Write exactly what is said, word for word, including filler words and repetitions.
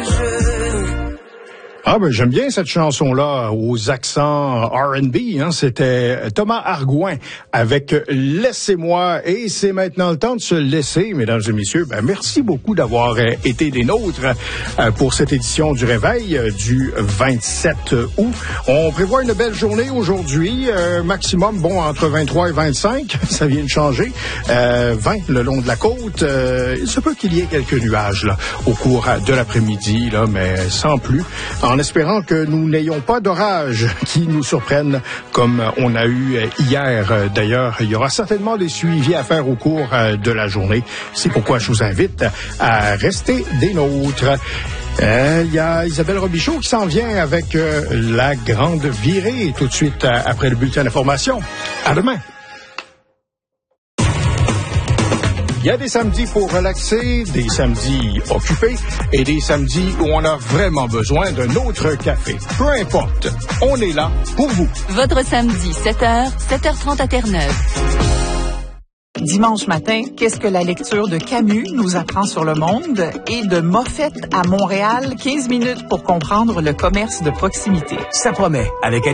Ah ben j'aime bien cette chanson-là aux accents R and B. Hein. C'était Thomas Argouin avec Laissez-moi, et c'est maintenant le temps de se laisser, mesdames et messieurs. Ben merci beaucoup d'avoir été des nôtres pour cette édition du Réveil du vingt-sept août. On prévoit une belle journée aujourd'hui, euh, maximum bon entre vingt-trois et vingt-cinq, ça vient de changer. Euh, vingt le long de la côte. Euh, il se peut qu'il y ait quelques nuages là au cours de l'après-midi là, mais sans plus. En espérant que nous n'ayons pas d'orage qui nous surprennent comme on a eu hier. D'ailleurs, il y aura certainement des suivis à faire au cours de la journée. C'est pourquoi je vous invite à rester des nôtres. Euh, il y a Isabelle Robichaud qui s'en vient avec euh, la grande virée tout de suite euh, après le bulletin d'information. À demain. Il y a des samedis pour relaxer, des samedis occupés et des samedis où on a vraiment besoin d'un autre café. Peu importe, on est là pour vous. Votre samedi, sept heures, sept heures trente à Terre-Neuve. Dimanche matin, qu'est-ce que la lecture de Camus nous apprend sur le monde? Et de Moffett à Montréal, quinze minutes pour comprendre le commerce de proximité. Ça promet, avec